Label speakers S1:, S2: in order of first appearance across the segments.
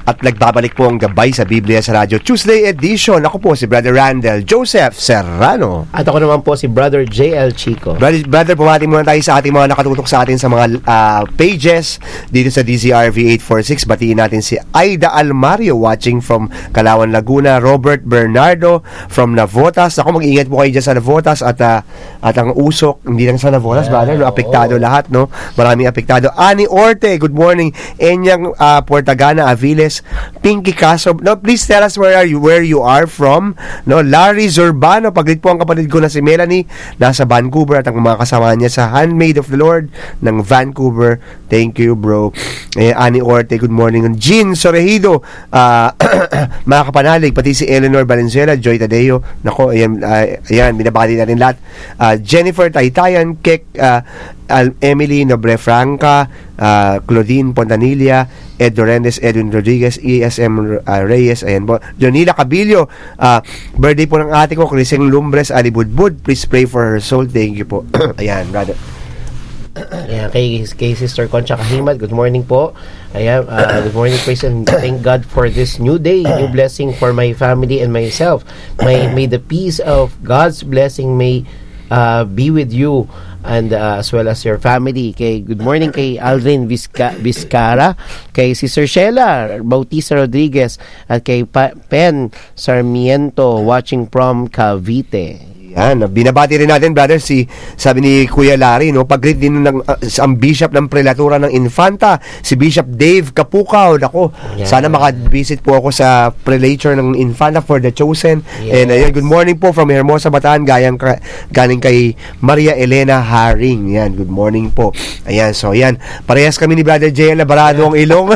S1: At nagbabalik po ang Gabay sa Biblia sa Radyo Tuesday edition. Ako po si Brother Randall Joseph Serrano.
S2: At ako naman po si Brother JL Chico.
S1: Brother, pumati muna tayo sa ating mga nakatutok sa atin sa mga pages dito sa DZRV 846. Batiin natin si Aida Almario watching from Calauan, Laguna. Robert Bernardo from Navotas. Ako, mag-ingat po kayo dyan sa Navotas at ang usok, hindi lang sa Navotas, brother, no? Apektado lahat, no? Maraming apektado. Ani Orte, good morning. Enyang Portagana, Aviles. Pinky Caso, no, please tell us where you are from, no? Larry Zurbano, paglit po ang kapatid ko na si Melanie, nasa Vancouver, at ang mga kasama niya sa Handmaid of the Lord ng Vancouver. Thank you, bro. Ani Orte, good morning. Jean Sorejido, mga kapanalig, pati si Eleanor Valenzuela, Joy Tadeo, nako, ayan, binabati natin lahat. Jennifer Taytayan, Kek, Emily Nobrefranca, Claudine Pontanilla, Ed Dorendes, Edwin Rodriguez, ESM Reyes, ayan po. Jonila Cabillo, birthday po ng ate ko, Criseng Lumbres Alibudbud, please pray for her soul. Thank you po. Ayan, brother.
S2: Ayan, kay Sister Concha Kahimat, good morning po. Ayan, good morning, praise and thank God for this new day, new blessing for my family and myself. May the peace of God's blessing may be with you and as well as your family. Good morning kay Aldrin Vizcara, kay Sister Sheila Bautista Rodriguez, at kay Pen Sarmiento watching from Cavite.
S1: Yan, binabati rin natin, brother, sabi ni Kuya Larry, no, pag-greet din ang bishop ng prelatura ng Infanta, si Bishop Dave Kapukaw. Ako, sana maka-visit po ako sa prelature ng Infanta for the Chosen. And ayan, good morning po from Hermosa, Bataan, galing kay Maria Elena Haring. Yan, good morning po. Ayan, so yan, parehas kami ni Brother JL Labarado ang ilong.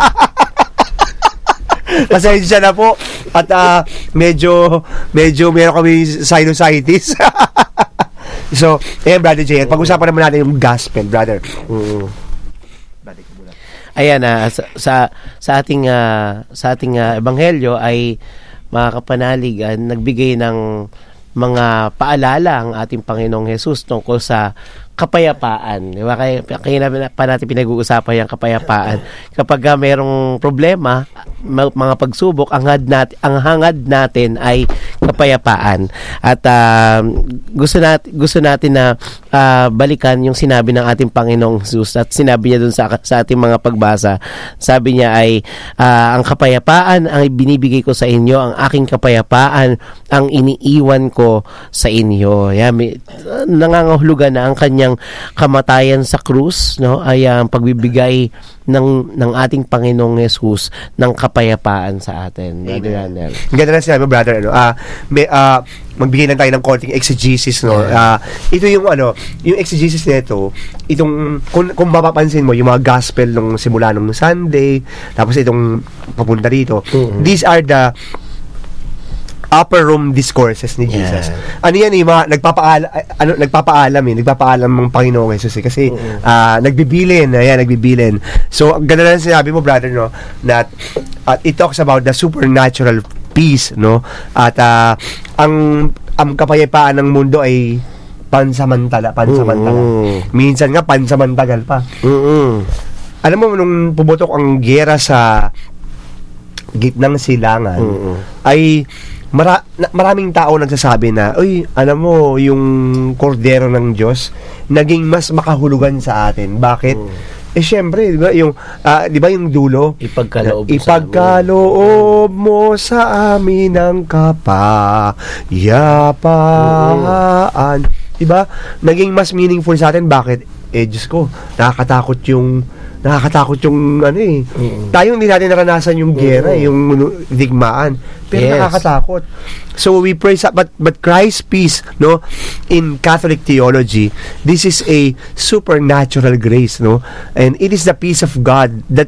S1: Pasensya na po. At medyo meron kami sinusitis. So, Brother Jay, pag-usapan naman natin yung gospel, brother.
S2: Ayan, sa ating ebanghelyo ay mga kapanalig, nagbigay ng mga paalala ang ating Panginoong Jesus tungkol sa kapayapaan. Diba? Kaya pa natin pinag-uusapan yung kapayapaan. Kapag mayroong problema, mga pagsubok, ang hangad natin ay kapayapaan. At gusto natin na balikan yung sinabi ng ating Panginoong Jesus, at sinabi niya dun sa ating mga pagbasa. Sabi niya ay ang kapayapaan ang binibigay ko sa inyo, ang aking kapayapaan ang iniiwan ko sa inyo. Nangangahulugan na ang kanyang kamatayan sa krus, no, ay ang pagbibigay ng ating Panginoong Jesus ng kapayapaan sa atin. Brother,
S1: ganda na sinabi mo, brother, magbigay lang tayo ng konting exegesis, no. Ito yung yung exegesis nito, itong kung mapapansin mo yung mga gospel nung simula nung Sunday, tapos itong papunta dito, these are the upper room discourses ni Jesus. Ano yan, mga nagpapaalam ng Panginoong Jesus kasi nagbibilin. So, ganda na sinabi mo, brother, no, that it talks about the supernatural peace, no, at ang kapayapaan ng mundo ay pansamantala. Minsan nga pansamantagal pa. Alam mo, nung pumutok ang giyera sa gitnang silangan, ay maraming tao nagsasabi na, alam mo, yung kordero ng Diyos naging mas makahulugan sa atin. Bakit? Syempre, di ba yung dulo? Ipagkaloob mo sa amin ang kapayapaan. Di ba? Naging mas meaningful sa atin. Bakit? Diyos ko, nakakatakot yung tayo hindi natin naranasan yung gera, yung digmaan, pero nakakatakot. So we praise, but Christ's peace, no, in Catholic theology, this is a supernatural grace, no, and it is the peace of God that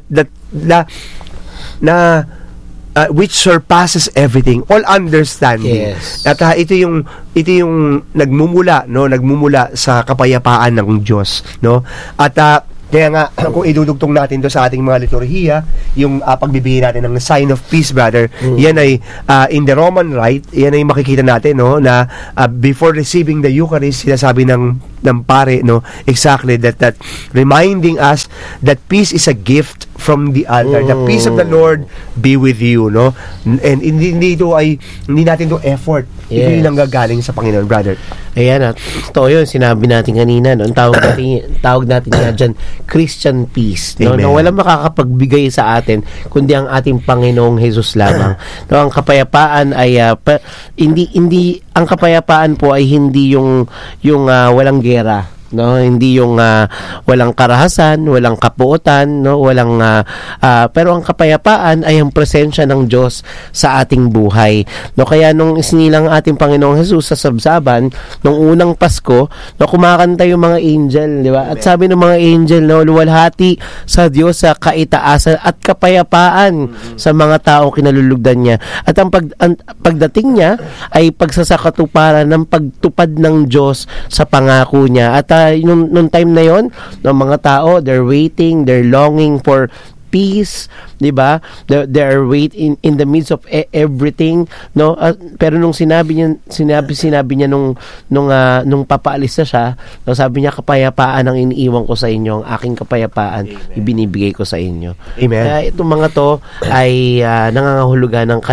S1: which surpasses everything, all understanding. At ito yung nagmumula sa kapayapaan ng Diyos, no, at kaya nga, kung idudugtong natin to sa ating mga liturhiya, yung pagbibigay natin ng sign of peace, brother, yan ay in the Roman Rite, yan ay makikita natin, no, na before receiving the Eucharist, sinasabi ng ng pare, no? Exactly that reminding us that peace is a gift from the altar. The peace of the Lord be with you, no? And hindi natin to effort. Hindi lang gagaling sa Panginoon, brother.
S2: Ayan, totoo yun. Sinabi natin kanina, no? Tawag natin nga dyan, Christian peace. No? Na walang makakapagbigay sa atin, kundi ang ating Panginoong Jesus lamang. No, ang kapayapaan ay, ang kapayapaan po ay hindi yung walang gera. No, hindi yung walang karahasan, walang kapuotan, no, walang pero ang kapayapaan ay ang presensya ng Diyos sa ating buhay. No, kaya nung isinilang ating Panginoong Jesus sa sabsaban nung unang Pasko, no, kumakanta yung mga angel, di ba? At sabi ng mga angel, no, luwalhati sa Diyos sa kaitaasan at kapayapaan sa mga tao kinalulugdan niya. At ang pagdating niya ay pagsasakatuparan ng pagtupad ng Diyos sa pangako niya. At nung time na yon, ng mga tao, they're waiting, they're longing for peace, di ba? They are waiting in the midst of everything, no? Pero nung sinabi niya nung papaalis na siya, no, sabi niya, kapayapaan ang iniiwan ko sa inyo, ang aking kapayapaan ibinibigay ko sa inyo.
S1: Amen.
S2: Kaya itong mga to ay nangangahulugan ng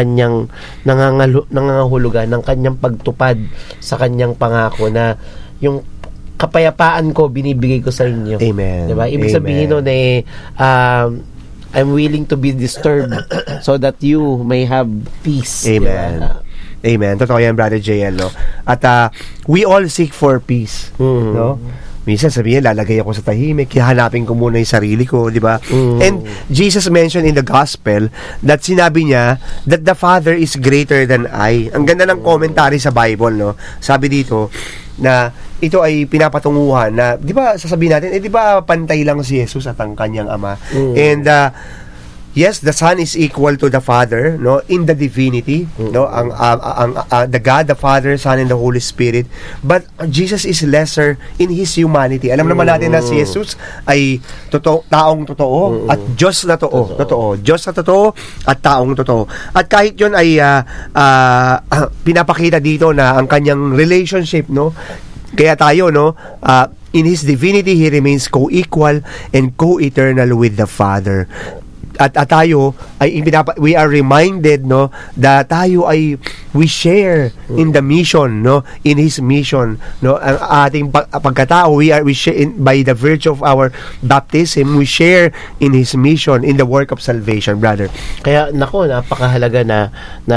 S2: kanyang pagtupad sa kanyang pangako na yung kapayapaan ko binibigay ko sa inyo.
S1: Amen.
S2: Diba? Ibig sabihin nun I'm willing to be disturbed so that you may have peace.
S1: Amen.
S2: Diba?
S1: Amen. Totoo yan, Brother JL, no? At we all seek for peace, no? Minsan sabihin, lalagay ako sa tahimik, hanapin ko muna yung sarili ko, di ba? And Jesus mentioned in the gospel that sinabi niya that the Father is greater than I. Ang ganda ng commentary sa Bible, no? Sabi dito na ito ay pinapatunguhan na, di ba, sasabihin natin, di ba pantay lang si Jesus at ang kanyang Ama? And yes, the Son is equal to the Father, no, in the divinity, no, ang the God, the Father, Son, and the Holy Spirit. But Jesus is lesser in His humanity. Alam naman natin na si Jesus ay taong totoo at Diyos na totoo. Diyos na totoo at taong totoo. At kahit yun ay pinapakita dito na ang kanyang relationship, no, kaya tayo, no, in His divinity, He remains co-equal and co-eternal with the Father. At tayo ay we are reminded, no, that tayo ay we share in the mission, no, in His mission, no, ang ating pagkatao, we share by the virtue of our baptism, we share in His mission, in the work of salvation, brother.
S2: Kaya nako, napakahalaga na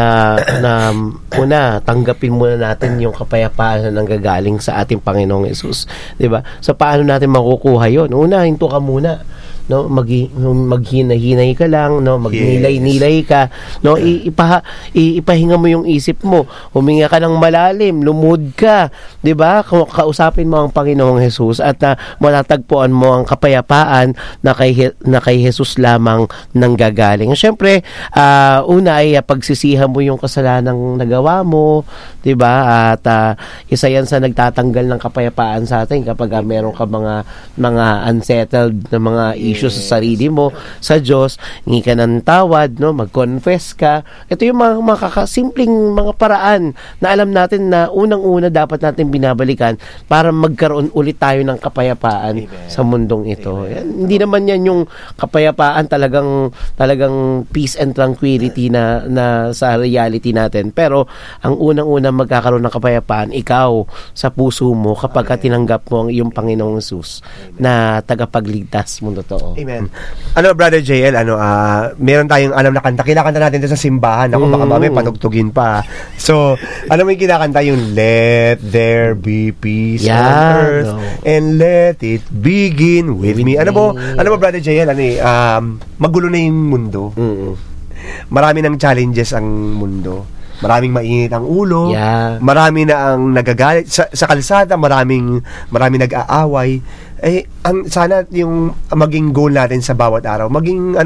S2: una, tanggapin muna natin yung kapayapaan na nanggagaling sa ating Panginoong Hesus, 'di ba? So paano natin makukuha 'yon? Una, hinto ka muna, no, maghinay-hinay ka lang, no, magnilay-nilay ka, no, ipahinga mo yung isip mo, huminga ka ng malalim, lumod ka, 'di ba? Kausapin mo ang Panginoong Hesus at matatagpuan mo ang kapayapaan na kay Hesus lamang nanggagaling. Syempre, una ay pagsisihan mo yung kasalanang nagawa mo, 'di ba? At isa 'yan sa nagtatanggal ng kapayapaan sa atin kapag meron ka mga unsettled na mga issues sa sarili mo, sa Diyos, hingi ka ng tawad, no, mag-confess ka. Ito yung mga simpleng mga paraan na alam natin na unang-una dapat natin binabalikan para magkaroon ulit tayo ng kapayapaan sa mundong ito. Yan, hindi naman yan yung kapayapaan talagang peace and tranquility na sa reality natin. Pero ang unang-una magkakaroon ng kapayapaan ikaw sa puso mo kapag tinanggap mo ang iyong Panginoong Hesus na tagapagligtas mo totoo.
S1: Amen. Brother JL, meron tayong alam na kanta. Kinakanta natin ito sa simbahan. Ako, baka mamaya patugtugin pa. So, mo yung kinakanta yung Let there be peace on earth and let it begin with me. Ano mo, Brother JL, magulo na yung mundo. Marami ng challenges ang mundo. Maraming mainit ang ulo. Marami na ang nagagalit sa kalsada, maraming nag-aaway. Sana yung maging goal natin sa bawat araw, maging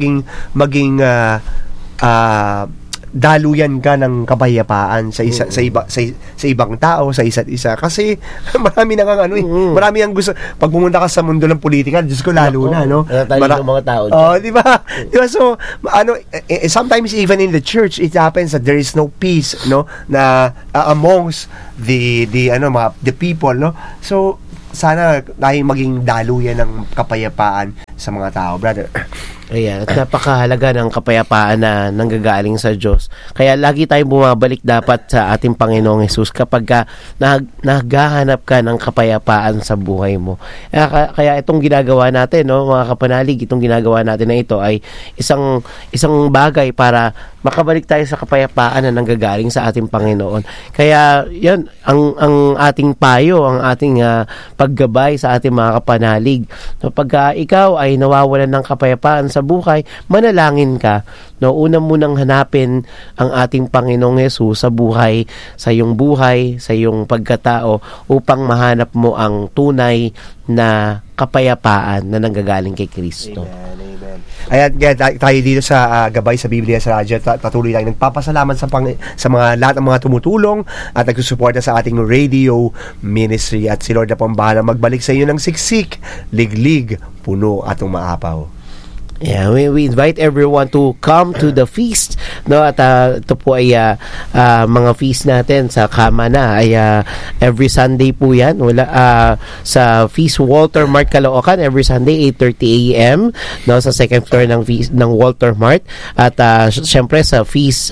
S1: daluyan ka ng kapayapaan sa ibang tao, sa isa't isa, kasi marami nang marami ang gusto pag pumunta ka sa mundo ng politika, Diyos ko, lalo na, no,
S2: mga tao.
S1: Di ba? So sometimes even in the church it happens that there is no peace, no, na amongst the people, no. So sana tayo maging daluyan ng kapayapaan sa mga tao, brother.
S2: Ayan, at napakahalaga ng kapayapaan na nanggagaling sa Diyos. Kaya lagi tayong bumabalik dapat sa ating Panginoong Hesus kapag naghahanap ka ng kapayapaan sa buhay mo. Kaya itong ginagawa natin, no, mga kapanalig, itong ginagawa natin na ito ay isang bagay para makabalik tayo sa kapayapaan na nanggagaling sa ating Panginoon. Kaya yan, ang ating payo, ang ating paggabay sa ating mga kapanalig. Kapag ikaw ay nawawalan ng kapayapaan sa buhay, manalangin ka. No, una munang hanapin ang ating Panginoong Hesus sa buhay, sa iyong buhay, sa iyong pagkatao upang mahanap mo ang tunay na kapayapaan na nanggagaling kay Kristo.
S1: Amen, amen. Ayan, tayo dito sa Gabay sa Biblia sa radyo. Patuloy lang nagpapasalamat sa mga lahat ng mga tumutulong at nagsusuporta sa ating radio ministry. At si Lord na po ang bahala magbalik sa inyo ng siksik, liglig, puno at umaapaw.
S2: Yeah, we invite everyone to come to the feast, no, at ito po ay mga feast natin sa kama na ay every Sunday po yan, sa Feast Walter Mart Caloocan every Sunday 8:30 AM, no, sa second floor ng feast ng Walter Mart. At syempre sa feast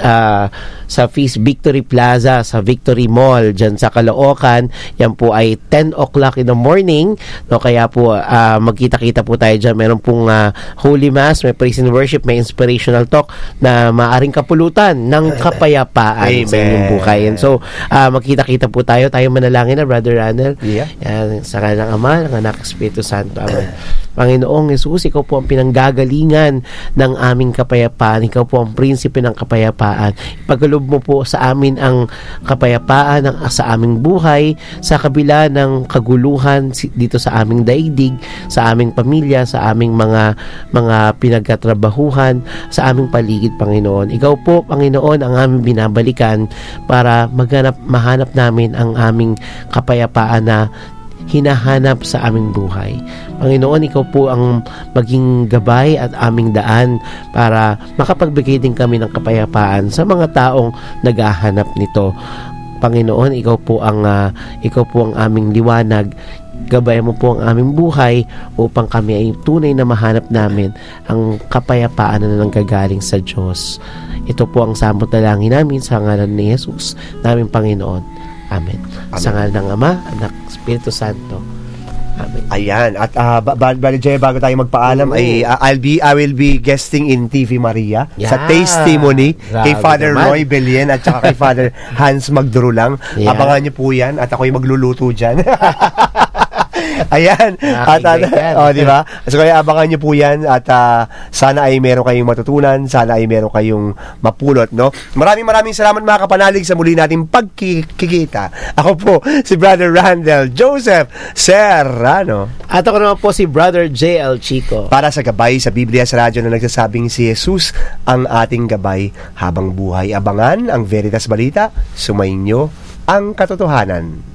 S2: Victory Plaza sa Victory Mall diyan sa Caloocan, yan po ay 10 o'clock in the morning, no, kaya po magkita-kita po tayo diyan. Meron pong Holy Mass, may praise and worship, may inspirational talk na maaring kapulutan ng kapayapaan sa inyong buhay. And so, magkita-kita po tayo manalangin na, Brother Ranel.
S1: Yeah.
S2: Sa kanang Ama, ng Anak, Espiritu Santo. Amen. Panginoong Hesus, ikaw po ang pinanggagalingan ng aming kapayapaan. Ikaw po ang prinsipe ng kapayapaan. Ipagkaloob mo po sa amin ang kapayapaan sa aming buhay, sa kabila ng kaguluhan dito sa aming daigdig, sa aming pamilya, sa aming mga pinagkatrabahuhan, sa aming paligid, Panginoon. Ikaw po, Panginoon, ang aming binabalikan para mahanap namin ang aming kapayapaan na hinahanap sa aming buhay. Panginoon, ikaw po ang maging gabay at aming daan para makapagbigay din kami ng kapayapaan sa mga taong naghahanap nito. Panginoon, ikaw po ang aming liwanag. Gabayan mo po ang aming buhay upang kami ay tunay na mahanap namin ang kapayapaan na nanggagaling sa Diyos. Ito po ang samot na langin namin sa ngalan ni Jesus, naming Panginoon. Amen. Sa ngalan ng Ama, Anak, Espiritu Santo. Amen.
S1: Ayan. At Brother Jay, bago tayo magpaalam, I will be guesting in TV Maria sa Testimony kay Father Roy Belien at saka kay Father Hans Magdurulang. Abangan niyo po yan at ako'y magluluto dyan. Ayan. Di ba? So kaya abangan niyo po 'yan at sana ay meron kayong matutunan, sana ay meron kayong mapulot, no? Maraming salamat mga kapanalig sa muli nating pagkikita. Ako po si Brother Randel Joseph Serrano.
S2: At ako naman po si Brother JL Chico.
S1: Para sa Gabay sa Biblia sa radyo na nagsasabing si Jesus ang ating gabay habang buhay. Abangan ang Veritas Balita, sumainyo ang katotohanan.